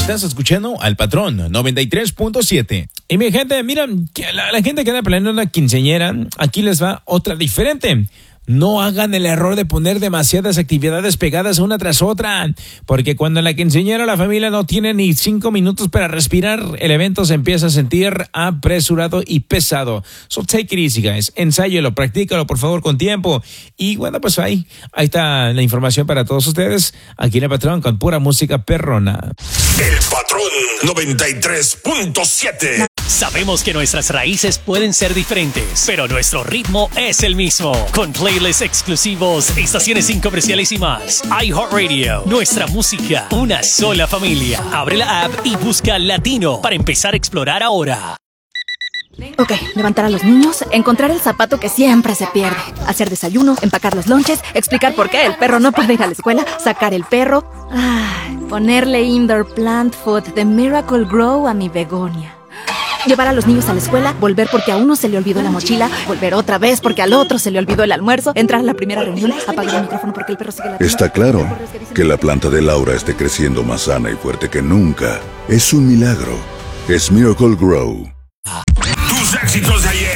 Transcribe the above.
Estás escuchando al Patrón 93.7. Y mi gente, mira, que la gente que anda planeando una quinceañera, aquí les va otra diferente. No hagan el error de poner demasiadas actividades pegadas una tras otra, porque cuando en la quinceañera la familia no tiene ni 5 minutos para respirar, el evento se empieza a sentir apresurado y pesado. So take it easy, guys. Ensáyelo, practícalo, por favor, con tiempo. Y bueno, pues ahí está la información para todos ustedes, aquí en El Patrón, con pura música perrona. El Patrón 93.7. Sabemos que nuestras raíces pueden ser diferentes, pero nuestro ritmo es el mismo. Con playlists exclusivos, estaciones sin comerciales y más. iHeartRadio, nuestra música, una sola familia. Abre la app y busca Latino para empezar a explorar ahora. Ok, levantar a los niños, encontrar el zapato que siempre se pierde, hacer desayuno, empacar los lonches, explicar por qué el perro no puede ir a la escuela, sacar el perro, ponerle indoor plant food de Miracle Grow a mi begonia. Llevar a los niños a la escuela, volver porque a uno se le olvidó la mochila, volver otra vez porque al otro se le olvidó el almuerzo, entrar a la primera reunión, apagar el micrófono porque el perro sigue la... Está claro que la planta de Laura esté creciendo más sana y fuerte que nunca. Es un milagro. Es Miracle Grow. Tus éxitos de ayer.